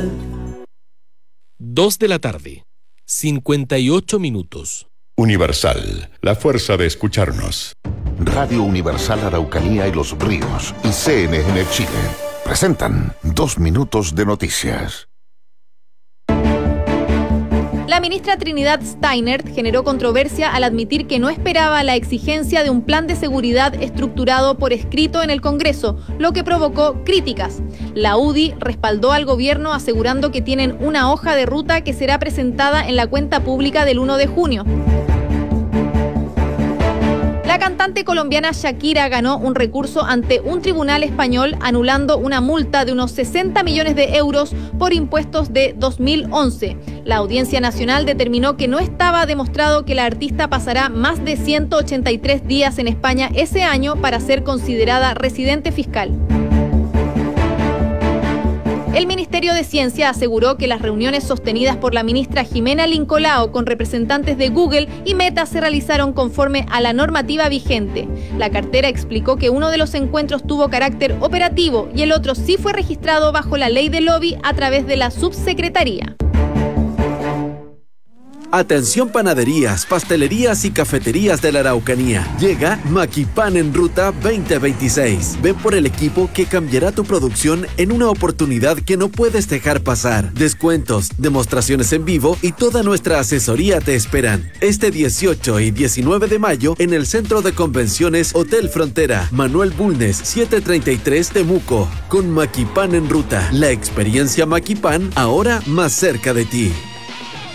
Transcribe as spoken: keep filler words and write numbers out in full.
Dos de la tarde, cincuenta y ocho minutos. Universal, la fuerza de escucharnos. Radio Universal Araucanía y Los Ríos y C N N Chile presentan Dos Minutos de Noticias. La ministra Trinidad Steiner generó controversia al admitir que no esperaba la exigencia de un plan de seguridad estructurado por escrito en el Congreso, lo que provocó críticas. La U D I respaldó al gobierno asegurando que tienen una hoja de ruta que será presentada en la cuenta pública del primero de junio. La cantante colombiana Shakira ganó un recurso ante un tribunal español anulando una multa de unos sesenta millones de euros por impuestos de dos mil once. La Audiencia Nacional determinó que no estaba demostrado que la artista pasará más de ciento ochenta y tres días en España ese año para ser considerada residente fiscal. El Ministerio de Ciencia aseguró que las reuniones sostenidas por la ministra Jimena Lincolao con representantes de Google y Meta se realizaron conforme a la normativa vigente. La cartera explicó que uno de los encuentros tuvo carácter operativo y el otro sí fue registrado bajo la ley de lobby a través de la subsecretaría. Atención panaderías, pastelerías y cafeterías de la Araucanía. Llega Maquipan en Ruta veinte veintiséis. Ven por el equipo que cambiará tu producción en una oportunidad que no puedes dejar pasar. Descuentos, demostraciones en vivo y toda nuestra asesoría te esperan. Este dieciocho y diecinueve de mayo en el Centro de Convenciones Hotel Frontera, Manuel Bulnes, setecientos treinta y tres Temuco. Con Maquipan en Ruta, la experiencia Maquipan ahora más cerca de ti.